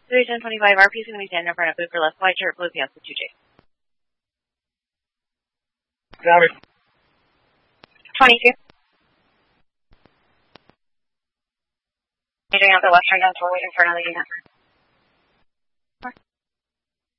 1025 RP is going to be standing in front of Booker left, white shirt, blue pants with 2J. Got it. 22. Leaving out the western door, waiting for another unit.